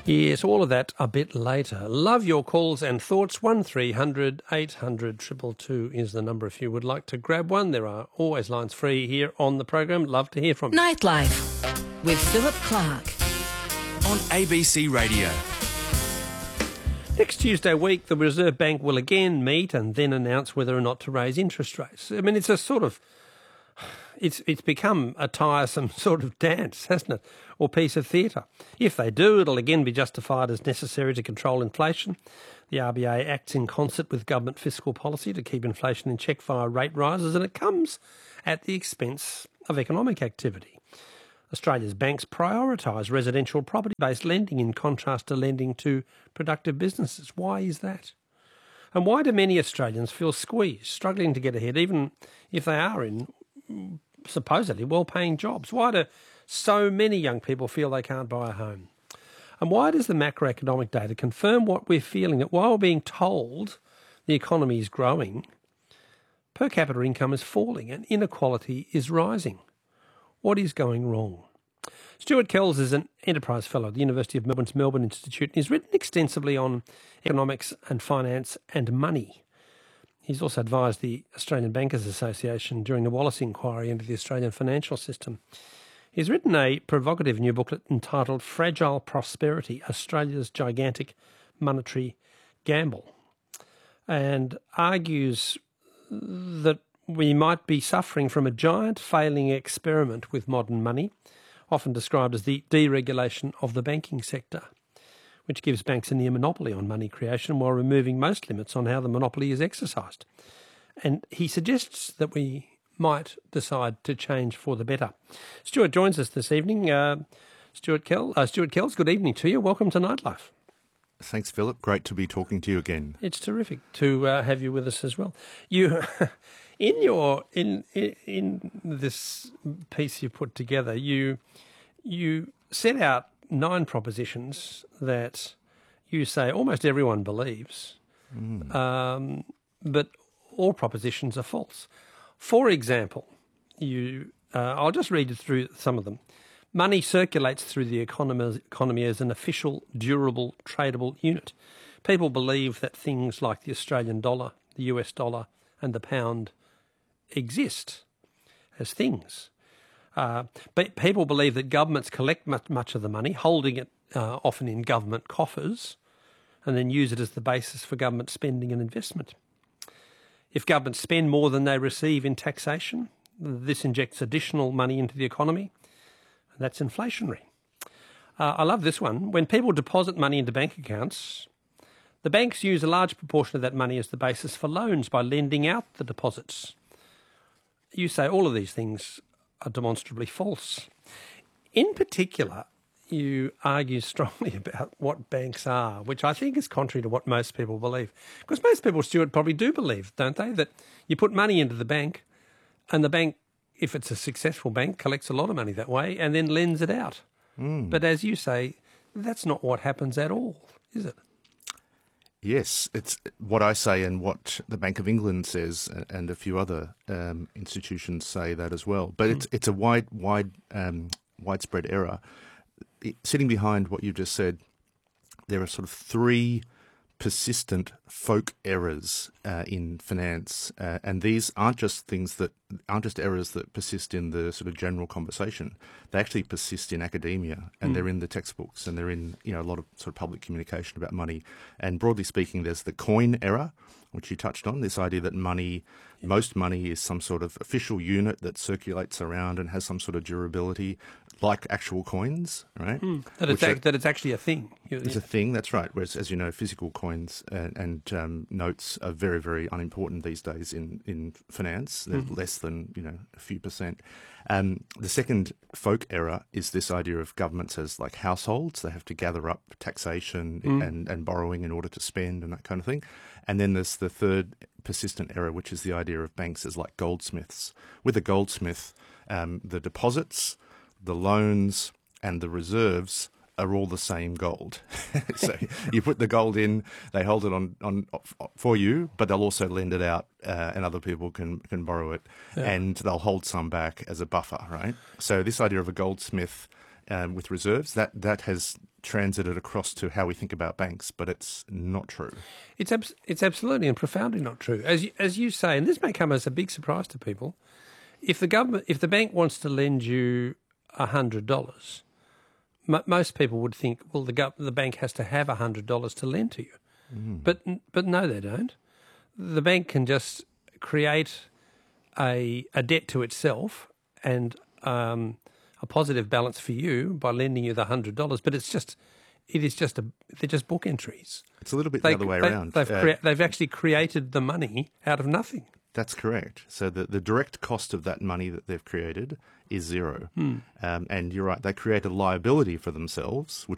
Yes, all of that a bit later. Love your calls and thoughts. 1300 800 222 is the number if you would like to grab one. There are always lines free here on the program. Love to hear from you. Nightlife with Philip Clark on ABC Radio. Next Tuesday week, the Reserve Bank will again meet and then announce whether or not to raise interest rates. I mean, it's a sort of... It's become a tiresome sort of dance, hasn't it, or piece of theatre. If they do, it'll again be justified as necessary to control inflation. The RBA acts in concert with government fiscal policy to keep inflation in check via rate rises, and it comes at the expense of economic activity. Australia's banks prioritise residential property-based lending in contrast to lending to productive businesses. Why is that? And why do many Australians feel squeezed, struggling to get ahead, even if they are in supposedly well-paying jobs? Why do so many young people feel they can't buy a home? And why does the macroeconomic data confirm what we're feeling, that while we're being told the economy is growing, per capita income is falling and inequality is rising? What is going wrong? Stuart Kells is an Enterprise Fellow at the University of Melbourne's Melbourne Institute, and he's written extensively on economics and finance and money. He's also advised the Australian Bankers Association during the Wallace inquiry into the Australian financial system. He's written a provocative new booklet entitled Fragile Prosperity, Australia's Gigantic Monetary Gamble, and argues that we might be suffering from a giant failing experiment with modern money, often described as the deregulation of the banking sector, which gives banks a near monopoly on money creation while removing most limits on how the monopoly is exercised. And he suggests that we might decide to change for the better. Stuart joins us this evening. Stuart Kells, good evening to you. Welcome to Nightlife. Thanks, Philip. Great to be talking to you again. It's terrific to have you with us as well. You, in this piece you put together, you set out 9 propositions that you say almost everyone believes, but all propositions are false. For example, I'll just read you through some of them. Money circulates through the economy as an official, durable, tradable unit. People believe that things like the Australian dollar, the US dollar and the pound exist as things. But people believe that governments collect much of the money, holding it often in government coffers, and then use it as the basis for government spending and investment. If governments spend more than they receive in taxation, this injects additional money into the economy, and that's inflationary. I love this one. When people deposit money into bank accounts, the banks use a large proportion of that money as the basis for loans by lending out the deposits. You say all of these things are demonstrably false. In particular, you argue strongly about what banks are, which I think is contrary to what most people believe. Because most people, Stuart, probably do believe, don't they, that you put money into the bank and the bank, if it's a successful bank, collects a lot of money that way and then lends it out. But as you say, that's not what happens at all, is it? Yes, it's what I say and what the Bank of England says, and a few other institutions say that as well. But it's a widespread error. Sitting behind what you just said, there are sort of 3 persistent folk errors in finance, and these aren't just errors that persist in the sort of general conversation. They actually persist in academia, and they're in the textbooks, and they're in a lot of sort of public communication about money. And broadly speaking, there's the coin error, which you touched on. This idea that most money is some sort of official unit that circulates around and has some sort of durability, like actual coins, right? That it's actually a thing. It's a thing, that's right. Whereas, as you know, physical coins and notes are very, very unimportant these days in finance. They're less than a few percent. The second folk error is this idea of governments as like households. They have to gather up taxation and borrowing in order to spend and that kind of thing. And then there's the third persistent error, which is the idea of banks as like goldsmiths. With a goldsmith, the deposits, the loans and the reserves are all the same gold. So you put the gold in, they hold it on for you, but they'll also lend it out, and other people can borrow it, and they'll hold some back as a buffer, right? So this idea of a goldsmith with reserves, that has transited across to how we think about banks, but it's not true. It's absolutely and profoundly not true. As you say, and this may come as a big surprise to people, if the bank wants to lend you $100, most people would think, well, the bank has to have $100 to lend to you. But no, they don't. The bank can just create a debt to itself and a positive balance for you by lending you the $100. But they're just book entries. It's a little bit the other way around. They've actually created the money out of nothing. That's correct. So the direct cost of that money that they've created is zero. And you're right, they create a liability for themselves, which